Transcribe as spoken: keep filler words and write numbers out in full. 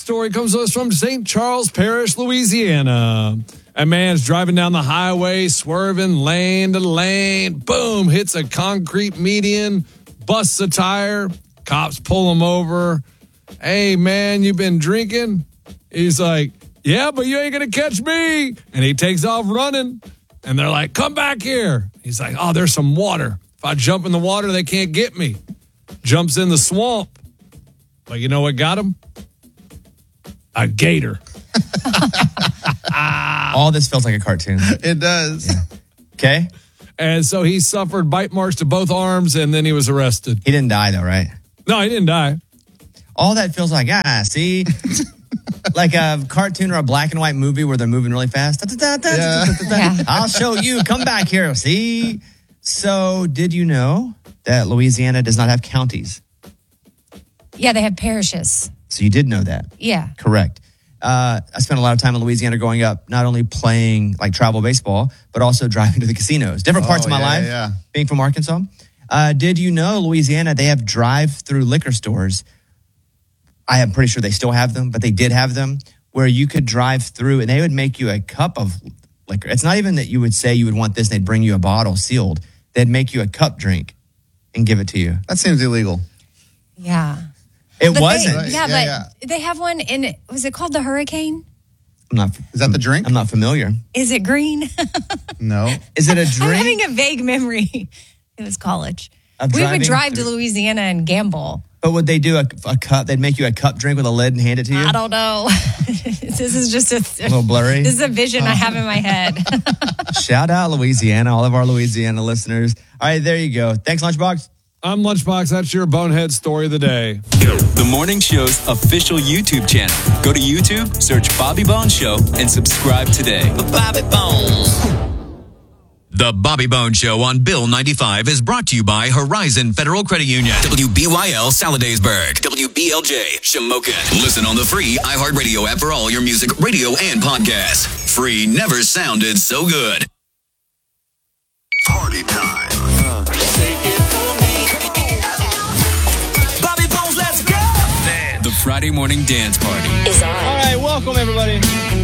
story comes to us from Saint Charles Parish, Louisiana. A man's driving down the highway, swerving lane to lane. Boom, hits a concrete median, busts a tire. Cops pull him over. Hey, man, you been drinking? He's like, yeah, but you ain't going to catch me. And he takes off running. And they're like, come back here. He's like, oh, there's some water. If I jump in the water, they can't get me. Jumps in the swamp. But you know what got him? A gator. All this feels like a cartoon. It does. Yeah. Okay. And so he suffered bite marks to both arms, and then he was arrested. He didn't die, though, right? No, he didn't die. All that feels like, ah, see? Like a cartoon or a black and white movie where they're moving really fast. Da, da, da, Yeah. da, da, da. Yeah. I'll show you. Come back here. See? So did you know that Louisiana does not have counties? Yeah, they have parishes. So you did know that. Yeah. Correct. Uh, I spent a lot of time in Louisiana growing up, not only playing like travel baseball, but also driving to the casinos. Different parts Oh, of my yeah, life, yeah, yeah. being from Arkansas. Uh, did you know Louisiana, they have drive-through liquor stores? I am pretty sure they still have them, but they did have them where you could drive through and they would make you a cup of liquor. It's not even that you would say you would want this and they'd bring you a bottle sealed. They'd make you a cup drink and give it to you. That seems illegal. Yeah. It But wasn't. They, yeah, Yeah, but yeah. they have one in, was it called the Hurricane? I'm not, Is that the drink? I'm not familiar. Is it green? No. Is it a I'm drink? having a vague memory. It was college. Of We would driving drive to through- Louisiana and gamble. But would they do a, a cup? They'd make you a cup drink with a lid and hand it to you? I don't know. This is just a, A little blurry. This is a vision I have in my head. Shout out Louisiana, all of our Louisiana listeners. All right, there you go. Thanks, Lunchbox. I'm Lunchbox. That's your bonehead story of the day. The Morning Show's official YouTube channel. Go to YouTube, search Bobby Bones Show, and subscribe today. Bobby Bones. The Bobby Bones Show on Bill ninety-five is brought to you by Horizon Federal Credit Union. W B Y L Saladasburg. W B L J Shamokin. Listen on the free iHeartRadio app for all your music, radio, and podcasts. Free never sounded so good. Party time. Bobby Bones, let's go! The Friday morning dance party. All right, welcome, everybody.